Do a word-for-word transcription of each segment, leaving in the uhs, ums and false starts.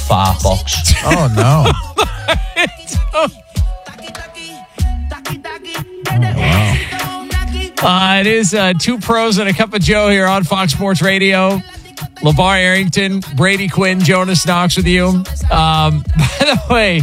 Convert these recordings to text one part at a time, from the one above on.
Firefox. Oh, no. Uh, it is uh, two pros and a cup of Joe here on Fox Sports Radio. LeVar Arrington, Brady Quinn, Jonas Knox with you. Um, by the way,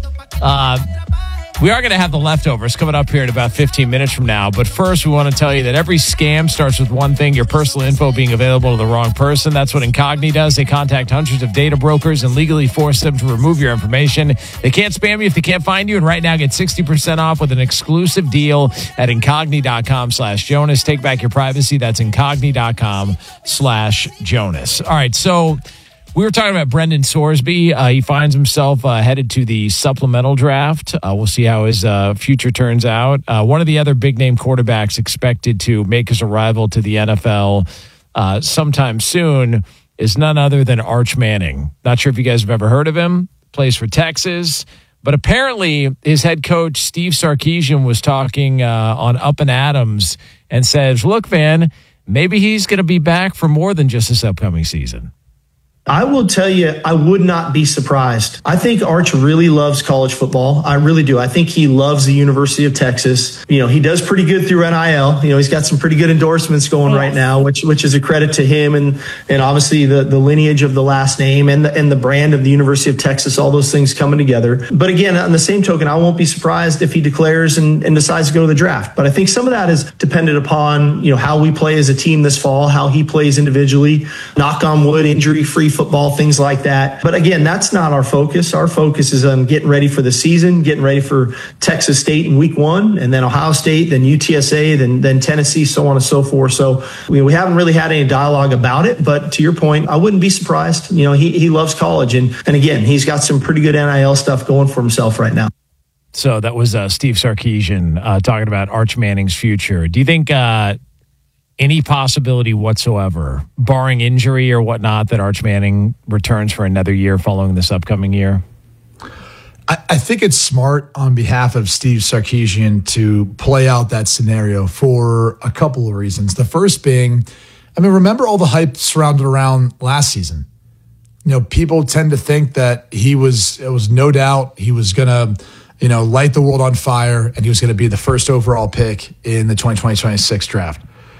uh, we are going to have the leftovers coming up here in about fifteen minutes from now. But first, we want to tell you that every scam starts with one thing: your personal info being available to the wrong person. That's what Incogni does. They contact hundreds of data brokers and legally force them to remove your information. They can't spam you if they can't find you. And right now, get sixty percent off with an exclusive deal at incogni.com slash Jonas. Take back your privacy. That's incogni.com slash Jonas. All right, so we were talking about Brendan Sorsby. Uh, he finds himself uh, headed to the supplemental draft. Uh, we'll see how his uh, future turns out. Uh, one of the other big-name quarterbacks expected to make his arrival to the N F L uh, sometime soon is none other than Arch Manning. Not sure if you guys have ever heard of him. Plays for Texas. But apparently his head coach, Steve Sarkisian, was talking uh, on Up and Adams and says, look, man, maybe he's going to be back for more than just this upcoming season. I will tell you, I would not be surprised. I think Arch really loves college football. I really do. I think he loves the University of Texas. You know, he does pretty good through N I L. You know, he's got some pretty good endorsements going right now, which which is a credit to him and and obviously the, the lineage of the last name and the, and the brand of the University of Texas, all those things coming together. But again, on the same token, I won't be surprised if he declares and, and decides to go to the draft. But I think some of that is dependent upon, you know, how we play as a team this fall, how he plays individually, knock on wood, injury-free football, things like that. But again, that's not our focus. Our focus is on getting ready for the season, getting ready for Texas State in week one, and then Ohio State, then U T S A, then then Tennessee, so on and so forth. So we, we haven't really had any dialogue about it. But to your point, I wouldn't be surprised. You know, he, he loves college. And, and again, he's got some pretty good N I L stuff going for himself right now. So that was uh, Steve Sarkisian uh, talking about Arch Manning's future. Do you think uh, any possibility whatsoever, barring injury or whatnot, that Arch Manning returns for another year following this upcoming year? I, I think it's smart on behalf of Steve Sarkisian to play out that scenario for a couple of reasons. The first being, I mean, remember all the hype surrounded around last season. You know, people tend to think that he was, it was no doubt he was going to, you know, light the world on fire and he was going to be the first overall pick in the twenty twenty twenty-six draft.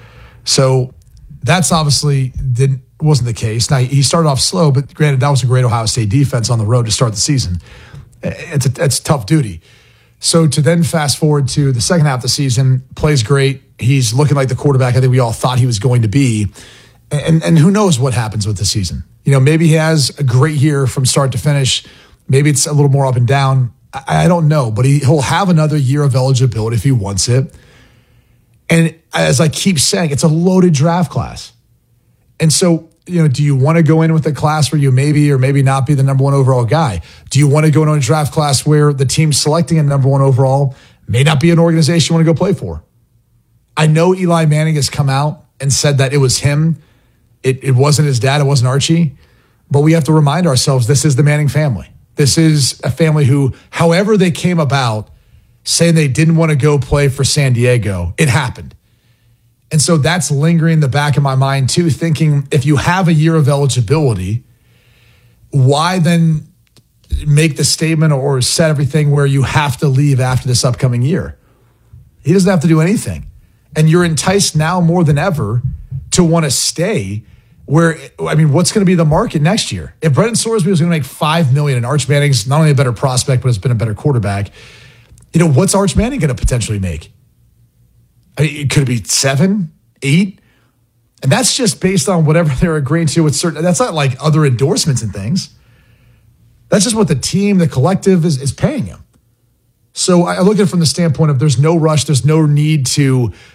So that's obviously didn't wasn't the case. Now, he started off slow, but granted, that was a great Ohio State defense on the road to start the season. It's a, it's tough duty. So to then fast forward to the second half of the season, plays great. He's looking like the quarterback I think we all thought he was going to be. And, and who knows what happens with the season. You know, maybe he has a great year from start to finish. Maybe it's a little more up and down. I, I don't know, but he, he'll have another year of eligibility if he wants it. And as I keep saying, it's a loaded draft class. And so, you know, do you want to go in with a class where you maybe or maybe not be the number one overall guy? Do you want to go into a draft class where the team selecting a number one overall may not be an organization you want to go play for? I know Eli Manning has come out and said that it was him. It, it wasn't his dad. It wasn't Archie. But we have to remind ourselves this is the Manning family. This is a family who, however they came about, saying they didn't want to go play for San Diego, it happened. And so that's lingering in the back of my mind too, thinking if you have a year of eligibility, why then make the statement or set everything where you have to leave after this upcoming year? He doesn't have to do anything. And you're enticed now more than ever to want to stay where, I mean, what's going to be the market next year? If Brendan Sorsby was going to make five million dollars and Arch Manning's not only a better prospect, but has been a better quarterback, you know, what's Arch Manning going to potentially make? I mean, could it be seven, eight? And that's just based on whatever they're agreeing to with certain, that's not like other endorsements and things. That's just what the team, the collective is, is paying him. So I look at it from the standpoint of there's no rush, there's no need to